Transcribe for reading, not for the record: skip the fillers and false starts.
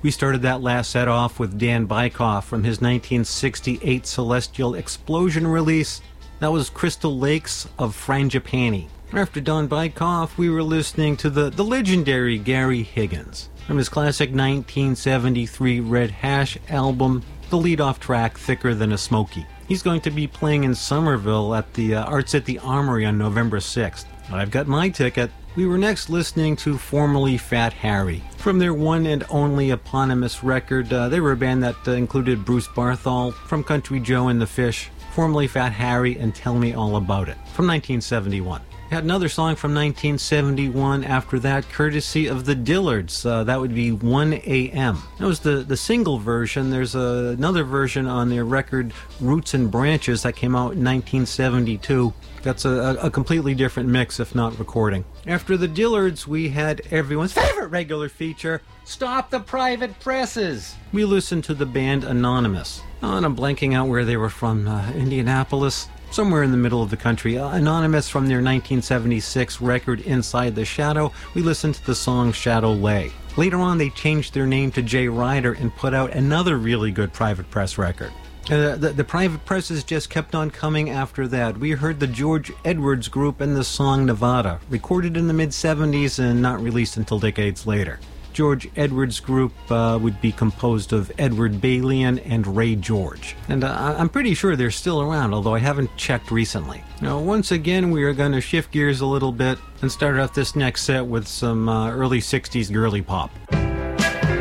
We started that last set off with Dan Bykoff from his 1968 Celestial Explosion release. That was Crystal Lakes of Frangipani. After Dan Bykoff, we were listening to the legendary Gary Higgins from his classic 1973 Red Hash album, the lead-off track, Thicker Than a Smoky. He's going to be playing in Somerville at the Arts at the Armory on November 6th. I've got my ticket. We were next listening to formerly Fat Harry. From their one and only eponymous record, they were a band that included Bruce Barthol from Country Joe and the Fish, formerly Fat Harry and Tell Me All About It, from 1971. Had another song from 1971 after that, courtesy of the Dillards. That would be 1 a.m. That was the single version. There's another version on their record, Roots and Branches, that came out in 1972. That's a completely different mix, if not recording. After the Dillards, we had everyone's favorite regular feature, Stop the Private Presses. We listened to the band Anonymous. Oh, and I'm blanking out where they were from. Indianapolis? Somewhere in the middle of the country. Anonymous from their 1976 record Inside the Shadow. We listened to the song Shadow Lay. Later on, they changed their name to Jay Ryder and put out another really good Private Press record. The Private Presses just kept on coming after that. We heard the George Edwards Group and the song Nevada, recorded in the mid-70s and not released until decades later. George Edwards Group would be composed of Edward Balian and Ray George. And I'm pretty sure they're still around, although I haven't checked recently. Now, once again, we are going to shift gears a little bit and start off this next set with some early 60s girly pop.